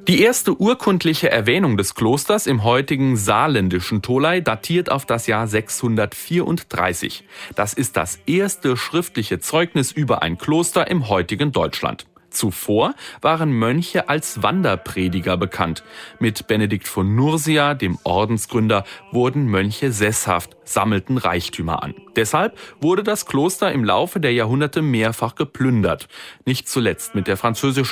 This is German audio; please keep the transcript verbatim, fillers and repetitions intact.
Die erste urkundliche Erwähnung des Klosters im heutigen saarländischen Tholey datiert auf das Jahr sechshundertvierunddreißig. Das ist das erste schriftliche Zeugnis über ein Kloster im heutigen Deutschland. Zuvor waren Mönche als Wanderprediger bekannt. Mit Benedikt von Nursia, dem Ordensgründer, wurden Mönche sesshaft, sammelten Reichtümer an. Deshalb wurde das Kloster im Laufe der Jahrhunderte mehrfach geplündert. Nicht zuletzt mit der französischen